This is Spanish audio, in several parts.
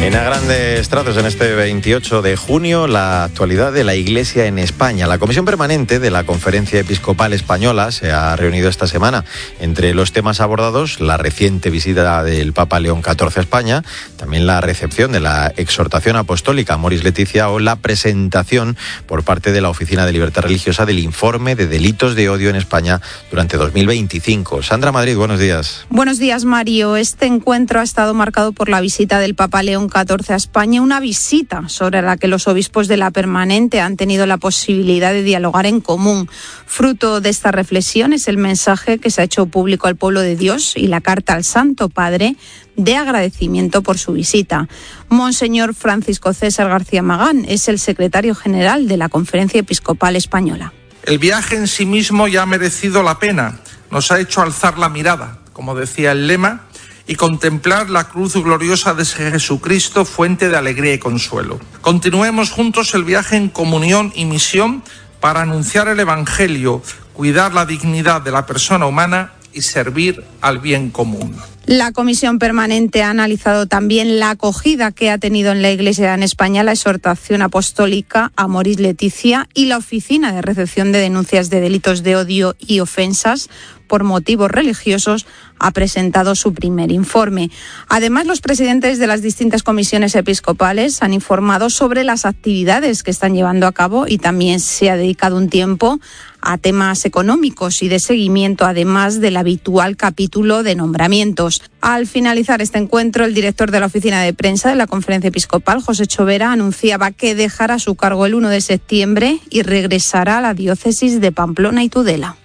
En A Grandes Trazos, en este 28 de junio, la actualidad de la Iglesia en España. La Comisión Permanente de la Conferencia Episcopal Española se ha reunido esta semana. Entre los temas abordados, la reciente visita del Papa León XIV a España, también la recepción de la exhortación apostólica Amoris Laetitia o la presentación por parte de la Oficina de Libertad Religiosa del informe de delitos de odio en España durante 2025. Sandra Madrid, buenos días. Buenos días, Mario. Este encuentro ha estado marcado por la visita del Papa León XIV a España, una visita sobre la que los obispos de la Permanente han tenido la posibilidad de dialogar en común. Fruto de esta reflexión es el mensaje que se ha hecho público al pueblo de Dios y la carta al Santo Padre de agradecimiento por su visita. Monseñor Francisco César García Magán es el secretario general de la Conferencia Episcopal Española. El viaje en sí mismo ya ha merecido la pena, nos ha hecho alzar la mirada, como decía el lema, y contemplar la cruz gloriosa de Jesucristo, fuente de alegría y consuelo. Continuemos juntos el viaje en comunión y misión para anunciar el Evangelio, cuidar la dignidad de la persona humana y servir al bien común. La Comisión Permanente ha analizado también la acogida que ha tenido en la Iglesia en España la exhortación apostólica Amoris Laetitia y la Oficina de Recepción de Denuncias de Delitos de Odio y Ofensas por motivos religiosos ha presentado su primer informe. Además, los presidentes de las distintas comisiones episcopales han informado sobre las actividades que están llevando a cabo y también se ha dedicado un tiempo a temas económicos y de seguimiento, además del habitual capítulo de nombramientos. Al finalizar este encuentro, el director de la oficina de prensa de la Conferencia Episcopal, José Chovera, anunciaba que dejará su cargo el 1 de septiembre y regresará a la diócesis de Pamplona y Tudela.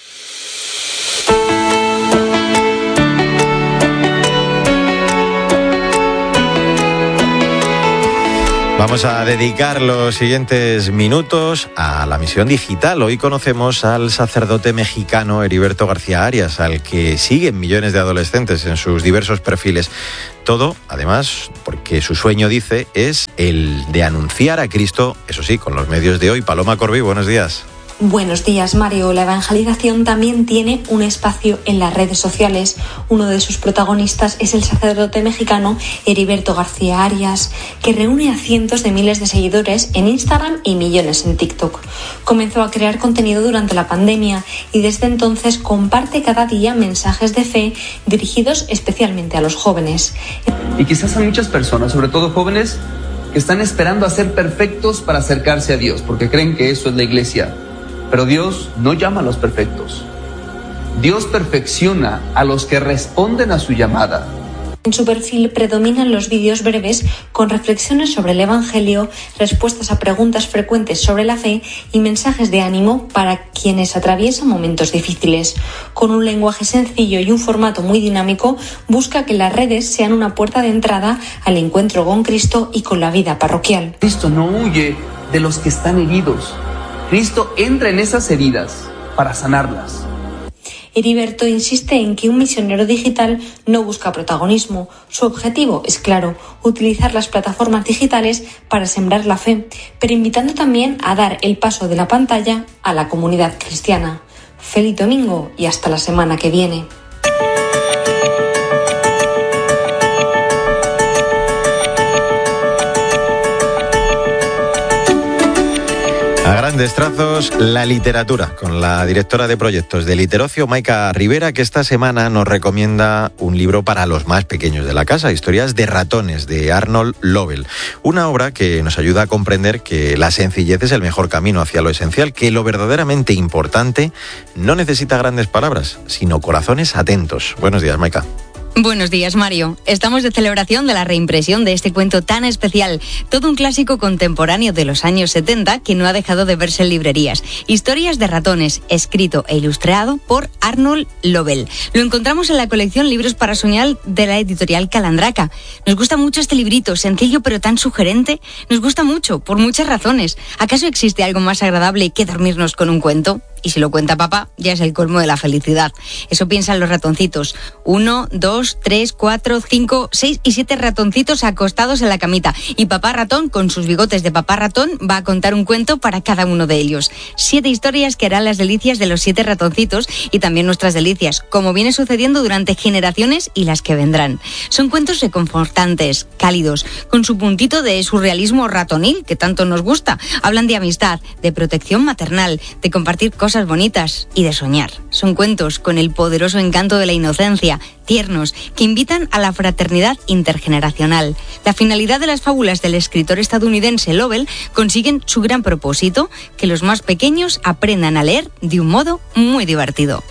Vamos a dedicar los siguientes minutos a la misión digital. Hoy conocemos al sacerdote mexicano Heriberto García Arias, al que siguen millones de adolescentes en sus diversos perfiles. Todo, además, porque su sueño, dice, es el de anunciar a Cristo, eso sí, con los medios de hoy. Paloma Corbí, buenos días. Buenos días, Mario. La evangelización también tiene un espacio en las redes sociales. Uno de sus protagonistas es el sacerdote mexicano Heriberto García Arias, que reúne a cientos de miles de seguidores en Instagram y millones en TikTok. Comenzó a crear contenido durante la pandemia y desde entonces comparte cada día mensajes de fe dirigidos especialmente a los jóvenes. Y quizás a muchas personas, sobre todo jóvenes, que están esperando a ser perfectos para acercarse a Dios, porque creen que eso es la iglesia. Pero Dios no llama a los perfectos. Dios perfecciona a los que responden a su llamada. En su perfil predominan los vídeos breves con reflexiones sobre el Evangelio, respuestas a preguntas frecuentes sobre la fe y mensajes de ánimo para quienes atraviesan momentos difíciles. Con un lenguaje sencillo y un formato muy dinámico, busca que las redes sean una puerta de entrada al encuentro con Cristo y con la vida parroquial. Cristo no huye de los que están heridos. Cristo entra en esas heridas para sanarlas. Heriberto insiste en que un misionero digital no busca protagonismo. Su objetivo es claro, utilizar las plataformas digitales para sembrar la fe, pero invitando también a dar el paso de la pantalla a la comunidad cristiana. Feliz domingo y hasta la semana que viene. A grandes trazos, la literatura, con la directora de proyectos de Literocio, Maika Rivera, que esta semana nos recomienda un libro para los más pequeños de la casa, Historias de ratones, de Arnold Lobel. Una obra que nos ayuda a comprender que la sencillez es el mejor camino hacia lo esencial, que lo verdaderamente importante no necesita grandes palabras, sino corazones atentos. Buenos días, Maika. Buenos días, Mario. Estamos de celebración de la reimpresión de este cuento tan especial, todo un clásico contemporáneo de los años 70 que no ha dejado de verse en librerías. Historias de ratones, escrito e ilustrado por Arnold Lobel. Lo encontramos en la colección Libros para Soñar de la editorial Calandraca. Nos gusta mucho este librito, sencillo pero tan sugerente. Nos gusta mucho, por muchas razones. ¿Acaso existe algo más agradable que dormirnos con un cuento? Y si lo cuenta papá, ya es el colmo de la felicidad. Eso piensan los ratoncitos. 1, 2, 3, 4, 5, 6 y 7 ratoncitos acostados en la camita. Y papá ratón, con sus bigotes de papá ratón, va a contar un cuento para cada uno de ellos. 7 historias que harán las delicias de los 7 ratoncitos y también nuestras delicias, como viene sucediendo durante generaciones y las que vendrán. Son cuentos reconfortantes, cálidos, con su puntito de surrealismo ratonil que tanto nos gusta. Hablan de amistad, de protección maternal, de compartir cosas bonitas y de soñar. Son cuentos con el poderoso encanto de la inocencia, tiernos, que invitan a la fraternidad intergeneracional. La finalidad de las fábulas del escritor estadounidense Lowell consiguen su gran propósito, que los más pequeños aprendan a leer de un modo muy divertido.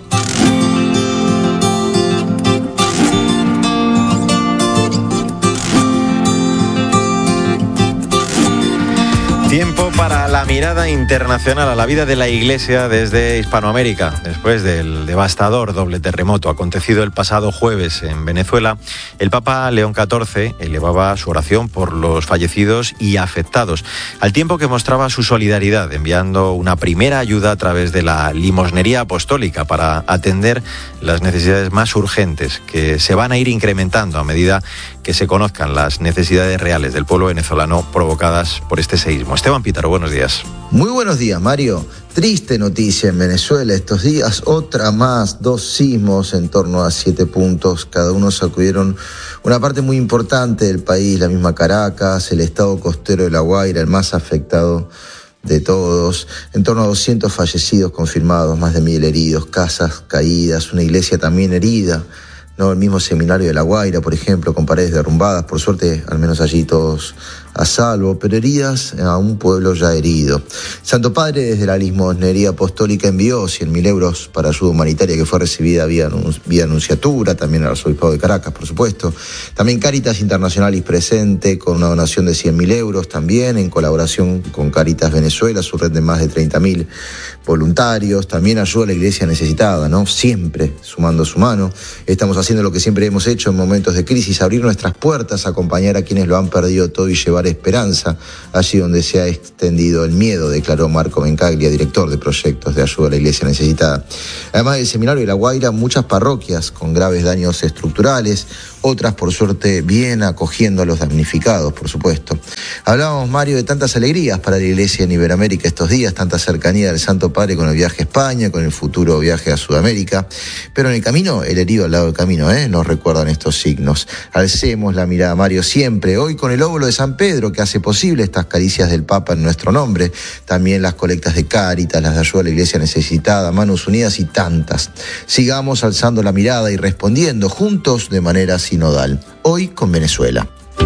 Tiempo para la mirada internacional a la vida de la Iglesia desde Hispanoamérica. Después del devastador doble terremoto acontecido el pasado jueves en Venezuela, el Papa León XIV elevaba su oración por los fallecidos y afectados, al tiempo que mostraba su solidaridad enviando una primera ayuda a través de la limosnería apostólica para atender las necesidades más urgentes que se van a ir incrementando a medida que se conozcan las necesidades reales del pueblo venezolano provocadas por este seísmo. Esteban Pítaro, buenos días. Muy buenos días, Mario. Triste noticia en Venezuela estos días, otra más, 2 sismos en torno a 7 puntos, cada uno sacudieron una parte muy importante del país, la misma Caracas, el estado costero de La Guaira, el más afectado de todos, en torno a 200 fallecidos confirmados, más de 1.000 heridos, casas caídas, una iglesia también herida, ¿no? El mismo seminario de La Guaira, por ejemplo, con paredes derrumbadas, por suerte, al menos allí todos a salvo, pero heridas a un pueblo ya herido. Santo Padre desde la limosnería apostólica envió 100.000 euros para ayuda humanitaria que fue recibida vía Nunciatura, también al Arzobispado de Caracas, por supuesto. También Cáritas Internacionalis presente con una donación de 100.000 euros también, en colaboración con Cáritas Venezuela, su red de más de 30.000 voluntarios. También ayuda a la iglesia necesitada, ¿no? Siempre sumando su mano. Estamos haciendo lo que siempre hemos hecho en momentos de crisis, abrir nuestras puertas, acompañar a quienes lo han perdido todo y llevar esperanza allí donde se ha extendido el miedo, declaró Marco Bencaglia, director de proyectos de ayuda a la iglesia necesitada. Además del seminario de La Guaira, muchas parroquias con graves daños estructurales, otras por suerte bien acogiendo a los damnificados, por supuesto. Hablábamos, Mario, de tantas alegrías para la iglesia en Iberoamérica estos días, tanta cercanía del Santo Padre con el viaje a España, con el futuro viaje a Sudamérica, pero en el camino, el herido al lado del camino, nos recuerdan estos signos. Alcemos la mirada, Mario, siempre, hoy con el óvulo de San Pedro, que hace posible estas caricias del Papa en nuestro nombre, también las colectas de Cáritas, las de ayuda a la iglesia necesitada, Manos Unidas y tantas. Sigamos alzando la mirada y respondiendo juntos de manera sinodal. Hoy con Venezuela.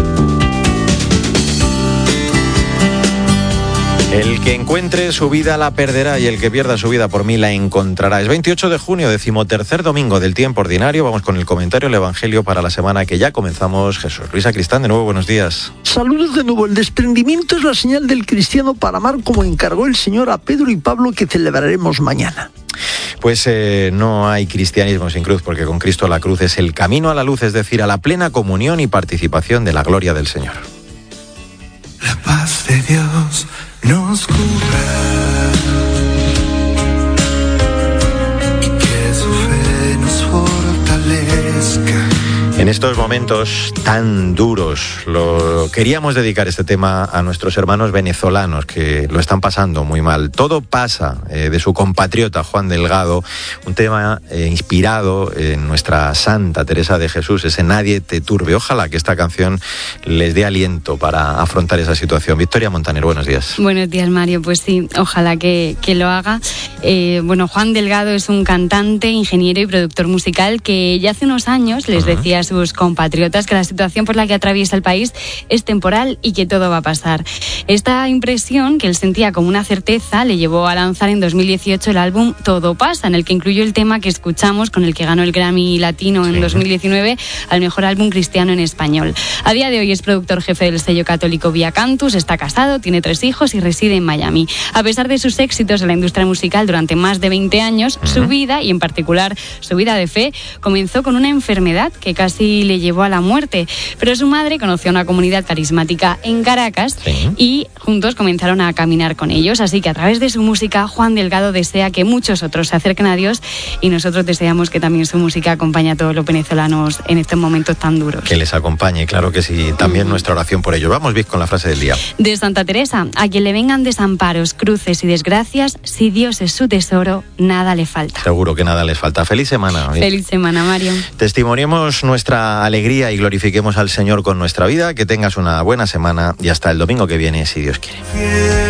El que encuentre su vida la perderá y el que pierda su vida por mí la encontrará. Es 28 de junio, 13º domingo del tiempo ordinario. Vamos con el comentario del Evangelio para la semana que ya comenzamos. Jesús Luis Sacristán, de nuevo, buenos días. Saludos de nuevo. El desprendimiento es la señal del cristiano para amar, como encargó el Señor a Pedro y Pablo, que celebraremos mañana. Pues no hay cristianismo sin cruz, porque con Cristo la cruz es el camino a la luz, es decir, a la plena comunión y participación de la gloria del Señor. La paz de Dios nos cubra y que su fe nos fortalezca. En estos momentos tan duros, queríamos dedicar este tema a nuestros hermanos venezolanos que lo están pasando muy mal. Todo pasa, de su compatriota Juan Delgado, un tema inspirado en nuestra Santa Teresa de Jesús, ese Nadie te turbe. Ojalá que esta canción les dé aliento para afrontar esa situación. Victoria Montaner, buenos días. Buenos días, Mario. Pues sí, ojalá que lo haga. Juan Delgado es un cantante, ingeniero y productor musical que ya hace unos años les decía a sus compatriotas que la situación por la que atraviesa el país es temporal y que todo va a pasar. Esta impresión que él sentía como una certeza le llevó a lanzar en 2018 el álbum Todo pasa, en el que incluyó el tema que escuchamos, con el que ganó el Grammy Latino en 2019 al mejor álbum cristiano en español. A día de hoy es productor jefe del sello católico Via Cantus, está casado, tiene 3 hijos y reside en Miami. A pesar de sus éxitos en la industria musical durante más de 20 años, su vida, y en particular su vida de fe, comenzó con una enfermedad que casi casi le llevó a la muerte. Pero su madre conoció a una comunidad carismática en Caracas y juntos comenzaron a caminar con ellos. Así que a través de su música, Juan Delgado desea que muchos otros se acerquen a Dios y nosotros deseamos que también su música acompañe a todos los venezolanos en estos momentos tan duros. Que les acompañe, claro que sí. También nuestra oración por ellos. Vamos, Vic, con la frase del día. De Santa Teresa: a quien le vengan desamparos, cruces y desgracias, si Dios es su tesoro, nada le falta. Seguro que nada les falta. Feliz semana. Vic. Feliz semana, Mario. Testimoniemos nuestra alegría y glorifiquemos al Señor con nuestra vida. Que tengas una buena semana y hasta el domingo que viene, si Dios quiere.